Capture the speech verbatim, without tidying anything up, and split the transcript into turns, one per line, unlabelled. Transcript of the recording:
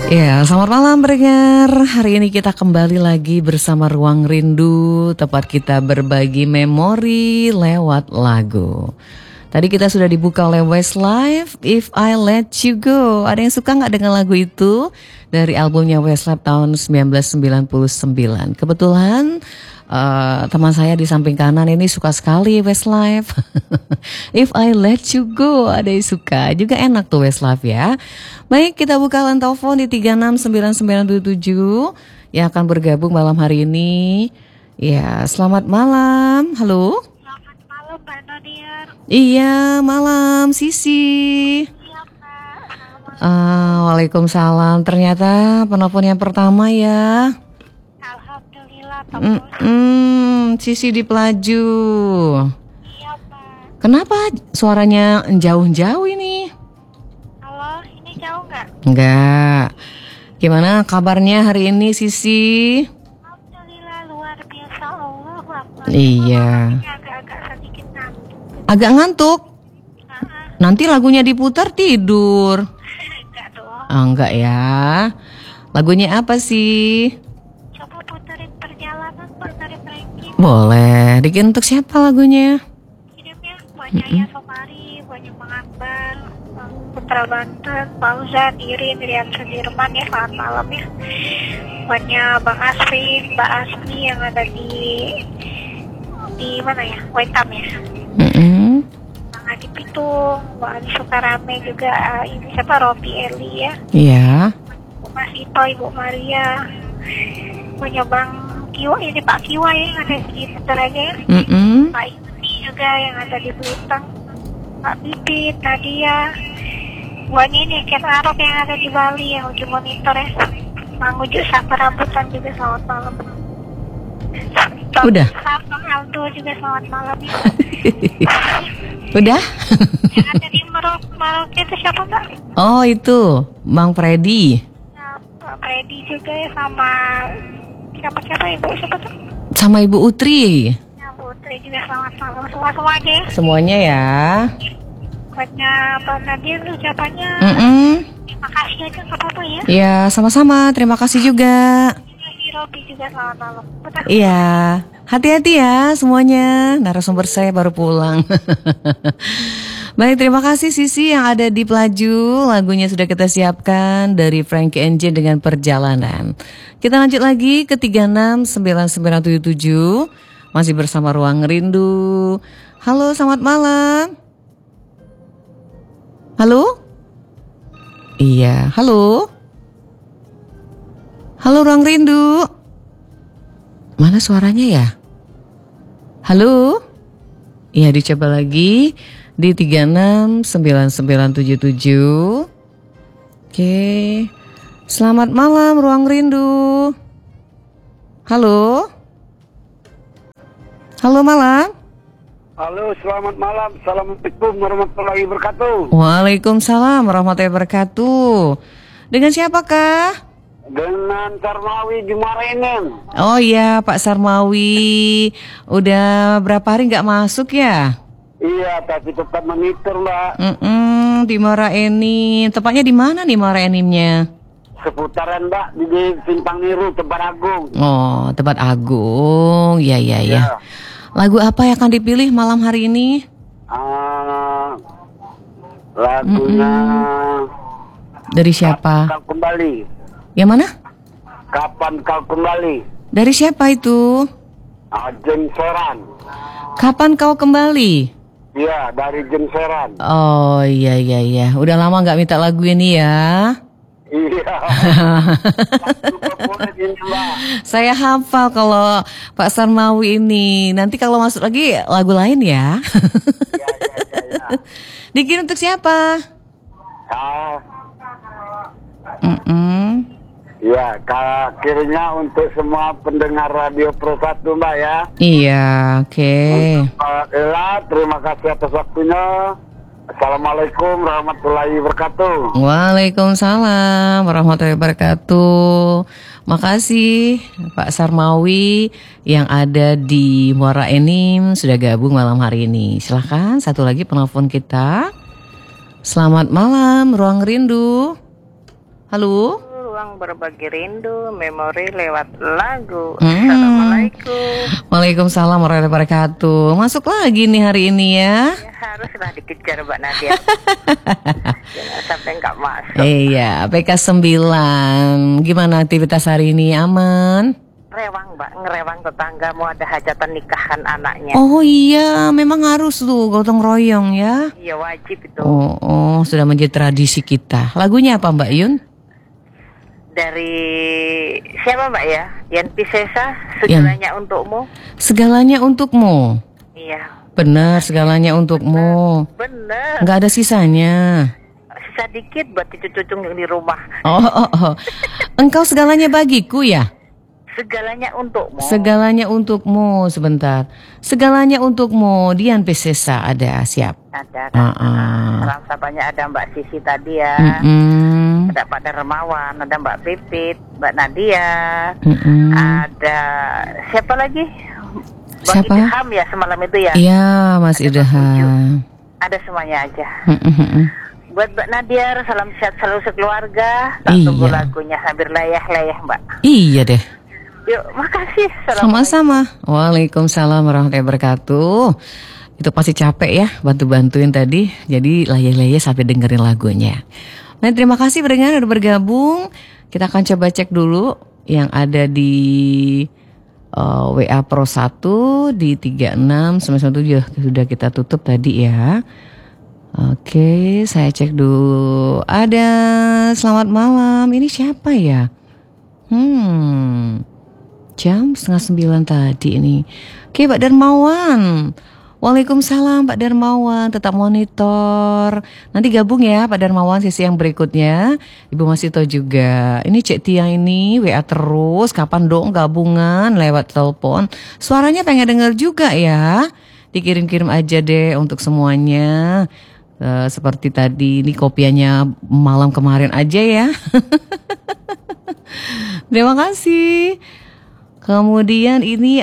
Ya, selamat malam pendengar. Hari ini kita kembali lagi bersama Ruang Rindu, tempat kita berbagi memori lewat lagu. Tadi kita sudah dibuka oleh Westlife, If I Let You Go. Ada yang suka nggak dengan lagu itu? Dari albumnya Westlife tahun seribu sembilan ratus sembilan puluh sembilan. Kebetulan uh, teman saya di samping kanan ini suka sekali Westlife. If I Let You Go, ada yang suka. Juga enak tuh Westlife ya. Baik, kita buka line telepon di tiga enam sembilan sembilan tujuh tujuh yang akan bergabung malam hari ini. Ya, selamat malam. Halo.
Selamat malam Mbak Nadia.
Iya, malam Sisi.
Iya Mbak.
Uh, Waalaikumsalam. Ternyata penelpon yang pertama ya.
Alhamdulillah.
Mm -mm, Sisi di Pelaju.
Iya Mbak.
Kenapa suaranya jauh-jauh ini?
Halo, ini jauh nggak?
Enggak. Gimana kabarnya hari ini Sisi?
Alhamdulillah luar biasa, Allah Akbar.
Iya.
Ini agak-agak sedikit ngantuk.
Agak ngantuk?
Nah,
Nanti lagunya diputar tidur.
enggak dong.
Oh, enggak ya. Lagunya apa sih?
Coba puterin perjalanan Mbak dari Frankie.
Boleh. Bikin untuk siapa lagunya?
Kirimnya buat Jaya Somari, buat Bang Akbar, Bang Putra Banten, Fauzan, Irin, Rian Sudirman ya, selamat malam ya. Buatnya Bang Asri, Mbak Asri yang ada di di mana ya? Wetam ya.
Mm-mm.
Bang Adi Pitung, Mbak Adi Sukarame juga, uh, ini siapa? Robi Eli ya.
Iya.
Mas Ito, Ibu Maria, punya Bang Kiwa, ini Pak Kiwa ya, yang ada di Putar aja ya.
Mm-mm.
Pak Ini juga yang ada di Belitung, Pak Bibit, Nadia, buahnya ini Ken Arok yang ada di Bali yang uji monitor ya. Mang Uju Sabar Rambutan juga selamat malam.
Udah?
Bang Aldo juga selamat malam ya.
Udah?
Yang ada di Merauke, Merauke itu siapa Mbak?
Oh itu Bang Freddy
Nah, Pak Freddy juga ya, sama siapa-siapa Ibu siapa tuh?
sama Ibu Utri.
Ya, Putri juga selamat malam semua-semua aja ya.
Semuanya ya.
Buatnya Pak Nadir ucapannya
Mm-mm.
terima kasih aja nggak apa-apa ya.
Ya sama-sama. Terima kasih juga.
Lagi Robi juga selamat malam. Betul.
Iya. Hati-hati ya semuanya. Narasumber saya baru pulang. Baik, terima kasih Sisi yang ada di Pelaju. Lagunya sudah kita siapkan dari Frankie and Jane dengan Perjalanan. Kita lanjut lagi ke tiga enam sembilan sembilan tujuh tujuh. Masih bersama Ruang Rindu. Halo, selamat malam. Halo? Iya, halo? Halo Ruang Rindu. Mana suaranya ya? Halo? Iya, dicoba lagi di tiga enam sembilan sembilan tujuh tujuh. Oke. Selamat malam Ruang Rindu. Halo? Halo malam.
Halo, selamat malam. Assalamualaikum warahmatullahi wabarakatuh.
Waalaikumsalam warahmatullahi wabarakatuh. Dengan siapakah?
Dengan Sarmawi Jumarenem.
Oh iya Pak Sarmawi. Udah berapa hari nggak masuk ya?
Iya, tapi tetap monitor, Mbak.
Mm-mm, di Muara Enim. Tepatnya di mana nih Muara Enimnya?
Seputaran, Mbak, di di Simpang Niru, Tempat Agung.
Oh, Tempat Agung. Ya, ya, ya.
Ya.
Lagu apa yang akan dipilih malam hari ini?
Ah, lagunya
Dari siapa?
Kapan Kau Kembali.
Yang mana?
Kapan Kau Kembali.
Dari siapa itu?
Ah, Jen Seran.
Kapan kau kembali?
Iya, dari Jen Seran.
Oh iya iya iya. Udah lama nggak minta lagu ini ya.
Iya. Lupa boleh ini, Mbak.
Saya hafal kalau Pak Sarmawi ini. Nanti kalau masuk lagi lagu lain ya.
Iya, iya, iya, iya.
Dikirim untuk siapa?
Ah,
Mm-mm.
ya, akhirnya untuk semua pendengar Radio Pro satu, Mbak ya.
Iya, oke.
Pak Ella, terima kasih atas waktunya. Assalamualaikum warahmatullahi wabarakatuh.
Waalaikumsalam warahmatullahi wabarakatuh. Makasih Pak Sarmawi yang ada di Muara Enim sudah gabung malam hari ini. Silahkan satu lagi penelpon kita. Selamat malam Ruang Rindu. Halo.
ruang berbagi rindu, memori lewat lagu.
Hmm.
Assalamualaikum.
Waalaikumsalam warahmatullahi wabarakatuh. Masuk lagi nih hari ini ya.
Ya, haruslah dikejar Mbak Nadia. Jangan sampai nggak masuk.
Iya, P K sembilan. Gimana aktivitas hari ini? Aman?
Rewang Mbak, ngerewang tetangga mau ada hajatan nikahan anaknya.
Oh iya, memang harus tuh gotong royong ya.
Iya wajib itu.
Oh, oh, sudah menjadi tradisi kita. Lagunya apa Mbak Yun?
Dari siapa Mbak ya? Yan Pisesa, segalanya untukmu.
Segalanya untukmu.
Iya.
Benar, segalanya untukmu.
Bener.
Nggak ada sisanya.
Sisa dikit buat cucu-cucu yang di rumah.
Oh, oh, oh. Engkau segalanya bagiku ya?
Segalanya untukmu.
Segalanya untukmu. Sebentar. Segalanya untukmu. Dian Pisesa ada, siap.
Ada kan.
Uh-uh.
Salam sapanya ada Mbak Sisi tadi ya.
Mm-mm.
Ada Pak Dermawan, ada Mbak Pipit, Mbak Nadia.
Mm-mm.
Ada siapa lagi? Bang
Siapa?
Idham ya semalam itu ya.
Iya, Mas Idham.
Ada semuanya aja.
Mm-mm.
Buat Mbak Nadia, salam sehat selalu sekeluarga. Tak
Iya.
tunggu lagunya sambil layah-layah Mbak.
Iya deh.
Yuk, makasih.
Sama-sama. Waalaikumsalam warahmatullahi wabarakatuh. Itu pasti capek ya bantu-bantuin tadi. Jadi layah-layah sampai dengerin lagunya. Nah, terima kasih pendengar udah bergabung. Kita akan coba cek dulu yang ada di uh, W A Pro satu di tiga enam sembilan sembilan tujuh. Sudah kita tutup tadi ya. Oke, saya cek dulu. Ada selamat malam. Ini siapa ya? Hmm. Jam setengah sembilan tadi ini. Oke Pak Darmawan. Waalaikumsalam Pak Darmawan. Tetap monitor. Nanti gabung ya Pak Darmawan sesi yang berikutnya. Ibu Masito juga. Ini Cek Tia ini W A terus. Kapan dong gabungan lewat telepon. Suaranya pengen denger juga ya. Dikirim-kirim aja deh untuk semuanya. Uh, seperti tadi ini kopiannya malam kemarin aja ya. Terima kasih. Kemudian ini